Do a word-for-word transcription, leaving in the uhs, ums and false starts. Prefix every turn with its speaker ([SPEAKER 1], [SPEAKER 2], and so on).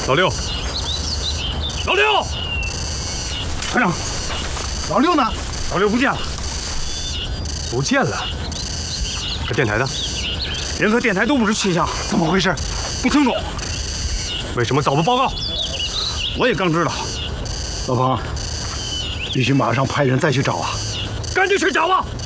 [SPEAKER 1] 老六，老六，团长，
[SPEAKER 2] 老六呢？
[SPEAKER 1] 老六不见了，不见了。可电台呢？人和电台都不知去向，
[SPEAKER 2] 怎么回事？
[SPEAKER 1] 不清楚。为什么早不报告？我也刚知道。
[SPEAKER 2] 老彭，必须马上派人再去找啊！
[SPEAKER 1] 赶紧去找吧。